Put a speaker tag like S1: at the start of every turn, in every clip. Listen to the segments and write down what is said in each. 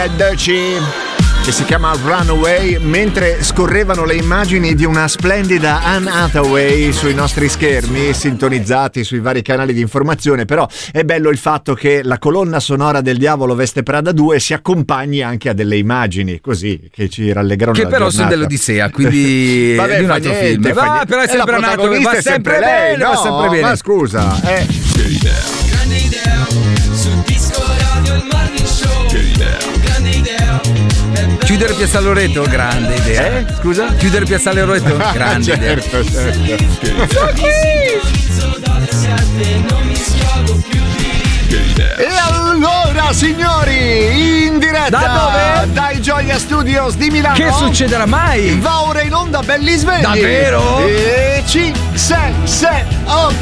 S1: che si chiama Runaway, mentre scorrevano le immagini di una splendida Anne Hathaway sui nostri schermi sintonizzati sui vari canali di informazione. Però è bello il fatto che la colonna sonora del Diavolo Veste Prada 2 si accompagni anche a delle immagini così che ci rallegrano
S2: che
S1: la
S2: però
S1: giornata.
S2: sono dell'Odissea, quindi
S1: vabbè,
S2: di un altro film.
S1: Però
S2: è sempre un altro, va sempre
S1: lei,
S2: bene,
S1: no,
S2: va sempre bene.
S1: Ma scusa,
S3: Grande idea, sul disco radio il morning show. Grande idea.
S2: Chiudere Piazza Loreto, grande idea.
S1: Scusa?
S2: Chiudere Piazza Loreto, grande idea.
S1: Certo. E allora, signori, in diretta
S2: da dove?
S1: dai Gioia Studios di Milano.
S2: Che succederà mai?
S1: Va ora in onda belli svegli.
S2: Davvero?
S1: E 5, 6, 7, 8.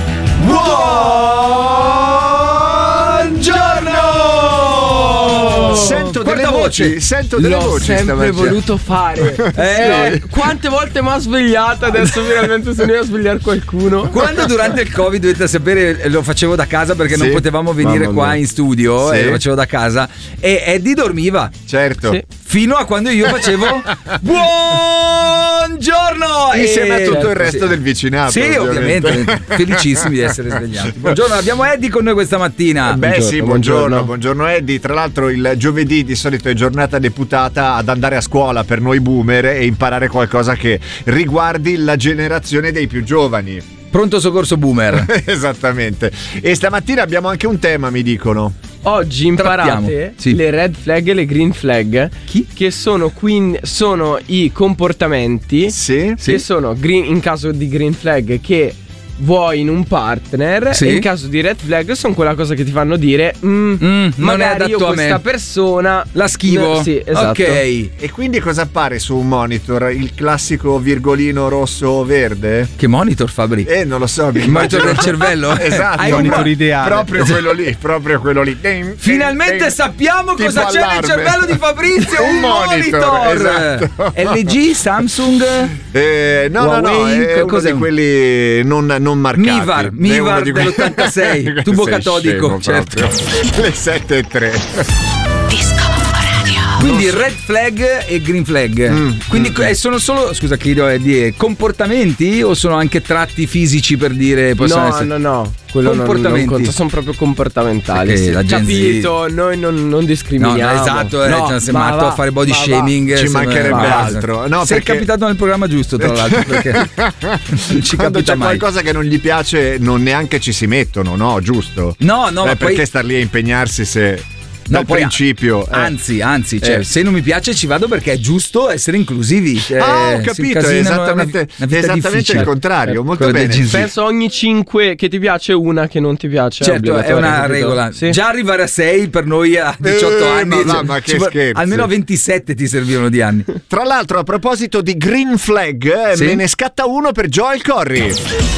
S1: Buongiorno! Sento delle voci.
S4: L'ho sempre voluto fare. Quante volte mi ha svegliato, adesso finalmente sono io a svegliare qualcuno.
S2: Quando durante il Covid, dovete sapere, lo facevo da casa perché non potevamo venire qua in studio, e lo facevo da casa, e Eddie dormiva.
S1: Certo.
S4: Sì.
S2: Fino a quando io facevo buongiorno
S1: insieme a tutto il resto del vicinato.
S2: Sì, ovviamente. Felicissimi di essere svegliati. Buongiorno, abbiamo Eddie con noi questa mattina.
S1: Buongiorno Eddie. Tra l'altro il giovedì di solito è giornata deputata ad andare a scuola per noi boomer e imparare qualcosa che riguardi la generazione dei più giovani.
S2: Pronto soccorso boomer.
S1: Esattamente. E stamattina abbiamo anche un tema, mi dicono.
S4: Oggi imparate le red flag e le green flag, che sono i comportamenti che sono in caso di green flag che vuoi in un partner, e in caso di red flag sono quella cosa che ti fanno dire
S2: non è adatto
S4: io
S2: a
S4: questa
S2: me,
S4: persona
S2: la schivo.
S4: Sì, esatto.
S2: Ok.
S1: E quindi cosa appare su un monitor? Il classico virgolino rosso o verde?
S2: Che monitor, Fabri?
S1: Non lo so.
S2: Il monitor del cervello?
S1: Esatto.
S2: Hai un monitor ideale.
S1: Proprio quello lì.
S2: Finalmente sappiamo
S1: tipo
S2: cosa c'è nel cervello di Fabrizio. Un monitor.
S1: Esatto.
S2: LG, Samsung?
S1: No, è uno di quelli non marcati.
S2: Mivar dell'86, tubo catodico, certo.
S1: Le 7:03.
S2: Quindi red flag e green flag. Quindi sono solo, scusa, chiedo di comportamenti o sono anche tratti fisici, per dire
S4: No. Quello non conta, sono proprio comportamentali. Capito, noi non discriminiamo.
S2: No, esatto, sei matto a fare body shaming.
S1: Ci mancherebbe altro. No,
S2: sei capitato nel programma giusto, tra l'altro, perché non ci
S1: quando
S2: capita
S1: c'è
S2: mai.
S1: qualcosa che non gli piace non neanche ci si mettono, no? Giusto?
S2: No, ma
S1: perché
S2: poi
S1: star lì a impegnarsi se... Dal principio
S2: anzi, cioè, se non mi piace ci vado perché è giusto essere inclusivi.
S1: Ho capito, è esattamente il contrario. Molto bene.
S4: Penso ogni 5 che ti piace, una che non ti piace.
S2: Certo, è una regola. Sì. Già arrivare a 6 per noi a 18 anni.
S1: Ma che scherzo.
S2: Almeno 27 ti servivano di anni.
S1: Tra l'altro, a proposito di green flag, me ne scatta uno per Joel Corry.